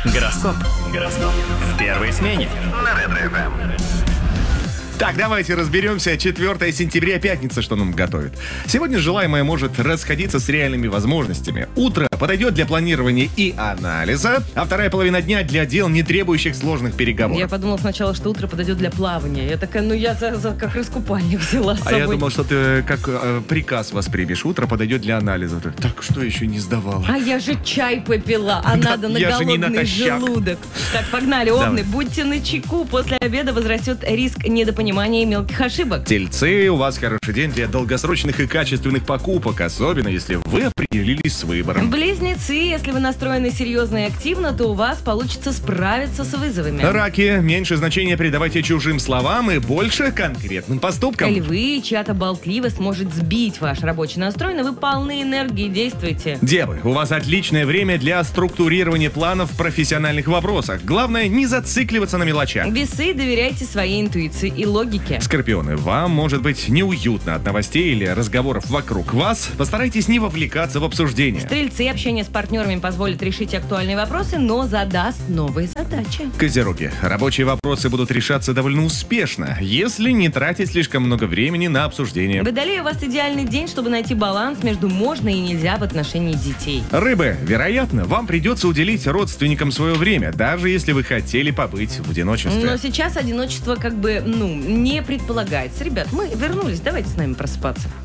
Гороскоп. В первой смене. На Ретро-ФМ. Так, давайте разберемся. 4 сентября, пятница, что нам готовит. Сегодня желаемое может расходиться с реальными возможностями. Утро подойдет для планирования и анализа, а вторая половина дня для дел, не требующих сложных переговоров. Я подумала сначала, что утро подойдет для плавания. Я такая, я как раскупальник взяла с А собой. я думал, что ты как приказ воспримешь. Утро подойдет для анализа. Так, что еще не сдавала? А я же чай попила, а надо на я же не голодный натощак. желудок. Так, погнали, овны, Давай. будьте начеку. После обеда возрастет риск недопонимания и мелких ошибок. Тельцы, у вас хороший день для долгосрочных и качественных покупок, особенно если вы определились с выбором. Близнецы, если вы настроены серьезно и активно, то у вас получится справиться с вызовами. Раки, меньше значения придавайте чужим словам и больше конкретным поступкам. Львы, чья-то болтливость может сбить ваш рабочий настрой, но вы полны энергии, действуйте. Девы, у вас отличное время для структурирования планов в профессиональных вопросах. Главное, не зацикливаться на мелочах. Весы, доверяйте своей интуиции и логике. Скорпионы, вам может быть неуютно от новостей или разговоров вокруг вас. Постарайтесь не вовлекаться в обсуждение. Стрельцы, общение с партнерами позволит решить актуальные вопросы, но задаст новые задачи. Козероги, рабочие вопросы будут решаться довольно успешно, если не тратить слишком много времени на обсуждение. Водолеи, у вас идеальный день, чтобы найти баланс между можно и нельзя в отношении детей. Рыбы, вероятно, вам придется уделить родственникам свое время, даже если вы хотели побыть в одиночестве. Но сейчас одиночество не предполагается. Ребят, мы вернулись, давайте с нами просыпаться.